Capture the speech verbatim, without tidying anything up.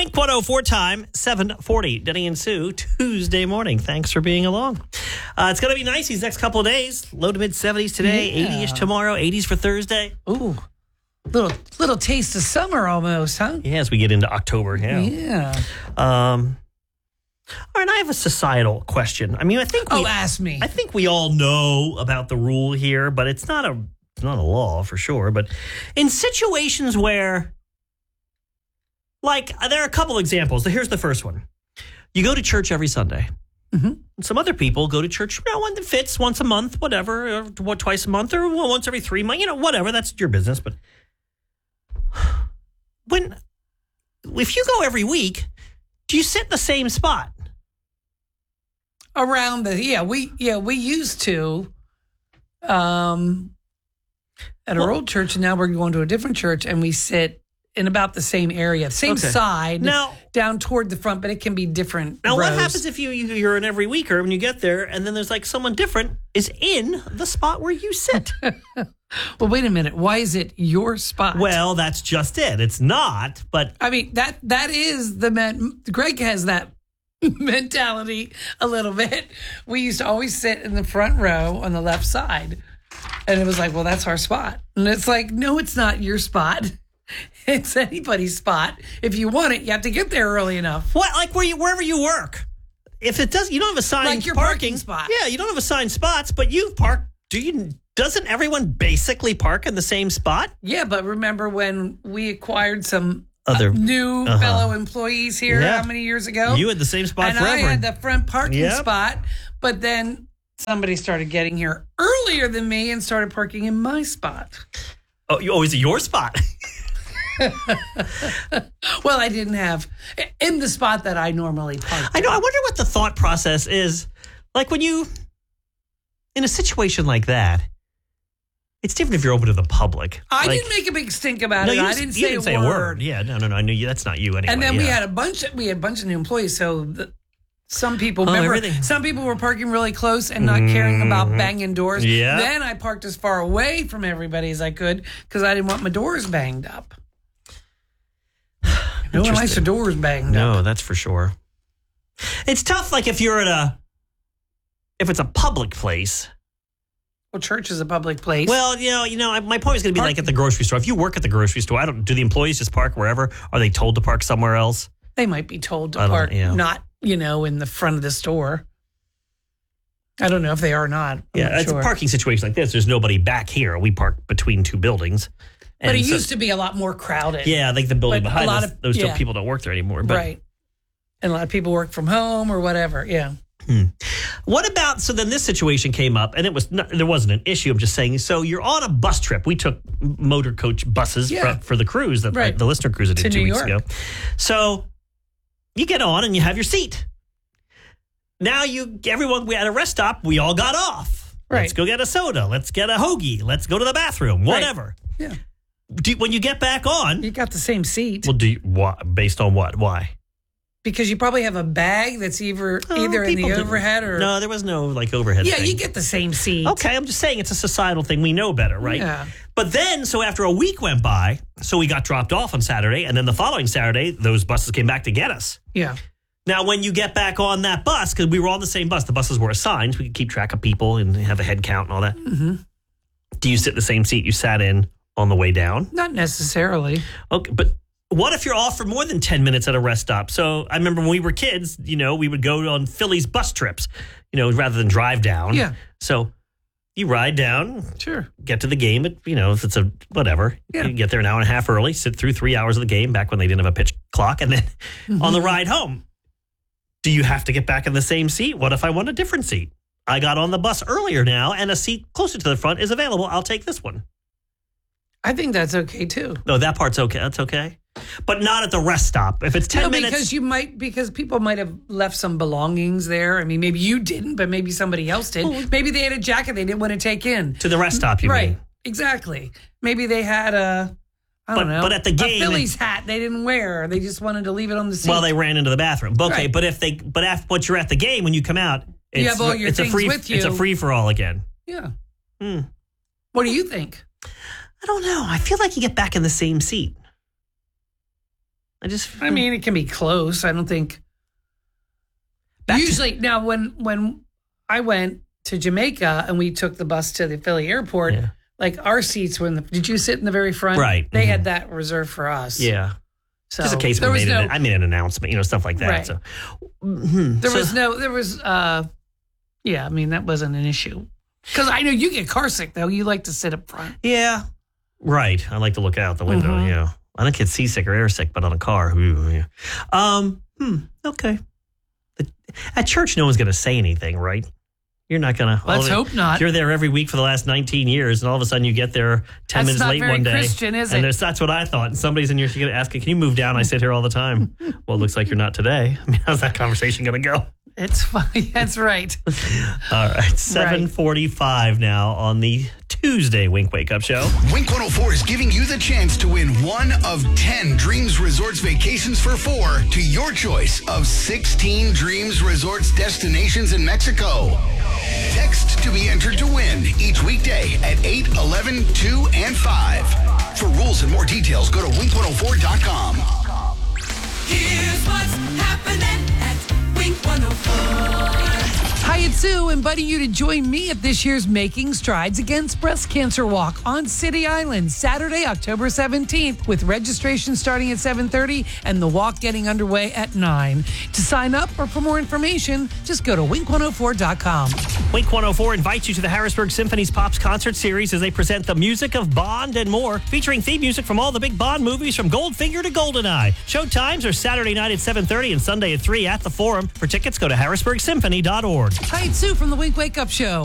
Wink one oh four time, seven forty. Denny and Sue, Tuesday morning. Thanks for being along. Uh, it's going to be nice these next couple of days. Low to mid seventies today, Yeah. eighty-ish tomorrow, eighties for Thursday. Ooh, little little taste of summer almost, huh? Yeah, as we get into October. Yeah. Yeah. Um, all right, I have a societal question. I mean, I think we, Oh, ask me. I think we all know about the rule here, but it's not a it's not a law for sure. But in situations where, like, there are a couple examples. Here's the first one. You go to church every Sunday. Mm-hmm. Some other people go to church, you know, when it fits, once a month, whatever, or what, twice a month, or once every three months, you know, whatever. That's your business. But when, if you go every week, do you sit in the same spot? Around the yeah we yeah we used to, um, at our Well- old church, and now we're going to a different church, and we sit in about the same area, same Okay. side, Now- down toward the front, but it can be different. Now, what rows. happens if you, you you're an every weeker when you get there, and then there's like someone different is in the spot where you sit? Well, wait a minute. Why is it your spot? Well, that's just it. It's not, but I mean that that is the men. Greg has that mentality a little bit. We used to always sit in the front row on the left side, and it was like, well, that's our spot, and it's like, no, it's not your spot. It's anybody's spot. If you want it, you have to get there early enough. what like where you wherever you work, if it does, you don't have assigned Like your parking, parking spot. Yeah, you don't have assigned spots, but you park. Do you? Doesn't everyone basically park in the same spot? Yeah, but remember when we acquired some Other- uh, new uh-huh. fellow employees here? Yeah. How many years ago? You had the same spot and forever. I had the front parking Yep. spot, but then somebody started getting here earlier than me and started parking in my spot. oh, you always your spot. Well, I didn't have in the spot that I normally park. I know. I wonder what the thought process is. Like when you, in a situation like that, it's different if you're open to the public. I Like- didn't make a big stink about No, it. you I just- didn't, you say, didn't a say word. a word. Yeah, no, no, no. I knew you. That's not you anyway. And then we yeah. had a bunch. Of, we had a bunch of new employees. So the, some people Oh, remember. everything. Some people were parking really close and not caring about banging doors. Yeah. Then I parked as far away from everybody as I could because I didn't want my doors banged up. No one likes their doors banged up. No, that's for sure. It's tough. Like if you're at a, if it's a public place. Well, church is a public place. Well, you know, you know, my point is going to be Park- like at the grocery store. If you work at the grocery store, I don't. Do the employees just park wherever? Are they told to park somewhere else? they might be told to I don't- park, yeah. not you know, in the front of the store. I don't know if they are or not. I'm yeah, not it's sure. a parking situation like this. There's nobody back here. We park between two buildings. But And it so- used to be a lot more crowded. Yeah, like the building But a behind lot us. of- those don't- yeah. people don't work there anymore. But Right. And a lot of people work from home or whatever. Yeah. what about? So then this situation came up, and it was not, there wasn't an issue. I'm just saying. So you're on a bus trip. We took motor coach buses Yeah. for, for the cruise that Right. the listener cruise I did To two New weeks York. ago. So you get on and you have your seat. Now you everyone we at a rest stop. We all got off. Right. Let's go get a soda. Let's get a hoagie. Let's go to the bathroom. Whatever. Yeah. Do, when you get back on, You got the same seat well, do you, why, based on what? Why? because you probably have a bag that's either Oh, either in the people didn't- overhead or no, there was no like overhead. yeah, thing. you get the same seat. Okay, I'm just saying it's a societal thing. We know better, right? Yeah. But then, so after a week went by, so we got dropped off on Saturday, and then the following Saturday, those buses came back to get us. Yeah. Now, when you get back on that bus, because we were on the same bus, the buses were assigned, so we could keep track of people and have a head count and all that. Mm-hmm. Do you sit in the same seat you sat in on the way down? Not necessarily. Okay, but what if you're off for more than ten minutes at a rest stop? So I remember when we were kids, you know, we would go on Philly's bus trips, you know, rather than drive down. Yeah. So you ride down, Sure. get to the game, but you know, if it's a whatever, Yeah. you get there an hour and a half early, sit through three hours of the game back when they didn't have a pitch clock, and then on the ride home, do you have to get back in the same seat? What if I want a different seat? I got on the bus earlier now, and a seat closer to the front is available. I'll take this one. I think that's okay too. No, that part's okay. That's okay, but not at the rest stop. If it's ten No, minutes, because you might because people might have left some belongings there. I mean, maybe you didn't, but maybe somebody else did. Oh. Maybe they had a jacket they didn't want to take in. to the rest stop, you right. mean? Exactly. Maybe they had a I don't But- know. but at the game- a Phillies hat they didn't wear. They just wanted to leave it on the seat. Well, they ran into the bathroom. Okay, Right. but if they, but after once you're at the game, when you come out, it's, You have all your it's a things free, with it's a you. free for all again. yeah. Hmm. What do you think? I don't know. I feel like you get back in the same seat. I just. I mean, it can be close. I don't think. Back to- Usually, now when when I went to Jamaica and we took the bus to the Philly airport, Yeah. like our seats were in the. Did you sit in the very front? Right. They Mhm. had that reserved for us. Yeah. So Just in case we there was made no. an, I made an announcement, you know, stuff like that. Right. So, mhm. There So- was no. There was. uh Yeah, I mean that wasn't an issue. Because I know you get car sick though. You like to sit up front. Yeah. Right. I like to look out the window. Mhm. Yeah. I don't get seasick or airsick, but on a car. Ooh, yeah. Um. Hmm. Okay. At church, no one's going to say anything, right? You're not going to. Let's hope not. You're there every week for the last nineteen years, and all of a sudden you get there ten That's minutes not late very one day. Christian, is and it? there's- that's what I thought. And somebody's in your going to ask, "Can you move down?" I sit here all the time. Well, it looks like you're not today. I mean, how's that conversation going to go? It's fine. That's right. All right, seven forty-five now on the Tuesday Wink Wake Up Show. Wink one oh four is giving you the chance to win one of ten Dreams Resorts vacations for four to your choice of sixteen Dreams Resorts destinations in Mexico. Text to be entered to win each weekday at eight, eleven, two, and five. For rules and more details, go to wink one oh four dot com. Here's what's happening at Wink one oh four. Hi, it's Sue, inviting you to join me at this year's Making Strides Against Breast Cancer Walk on City Island, Saturday, October seventeenth, with registration starting at seven thirty and the walk getting underway at nine. To sign up or for more information, just go to wink one oh four dot com. Wink one oh four invites you to the Harrisburg Symphony's Pops concert series as they present the music of Bond and more, featuring theme music from all the big Bond movies from Goldfinger to GoldenEye. Show times are Saturday night at seven thirty and Sunday at three at the Forum. For tickets, go to harrisburg symphony dot org. Hi, it's Sue from the Wink Wake Up Show.